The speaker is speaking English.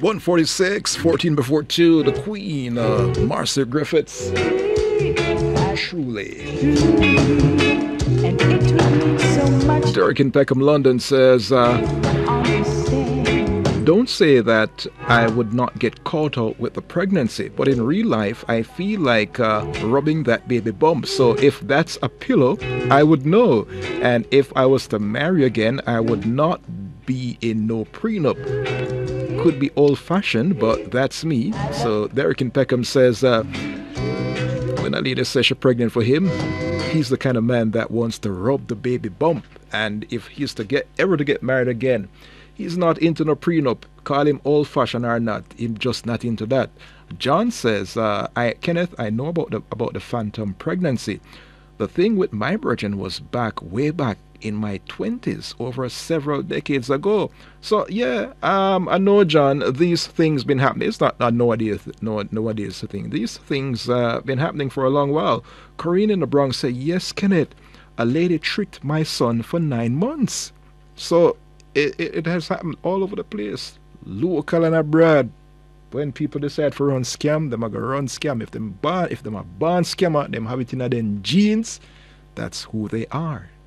146, 14 before 2, the Queen, Marcia Griffiths. Truly. Derek in Peckham, London says, don't say that I would not get caught out with the pregnancy, but in real life, I feel like rubbing that baby bump. So if that's a pillow, I would know. And if I was to marry again, I would not be in no prenup. Could be old-fashioned, but that's me. So Derek in Peckham says, when a lady says she's pregnant for him, he's the kind of man that wants to rub the baby bump. And if he's to ever get married again, he's not into no prenup. Call him old-fashioned or not, he's just not into that. John says, Kenneth, I know about the phantom pregnancy. The thing with my virgin was way back in my 20s, over several decades ago. So yeah, I know, John, these things been happening. It's not nowadays thing. These things been happening for a long while. Corinne in the Bronx said, yes, Kenneth, a lady tricked my son for 9 months. So it has happened all over the place, local and abroad. When people decide to run scam, them are gonna run scam. If them are born scammer, them have it in their genes. That's who they are.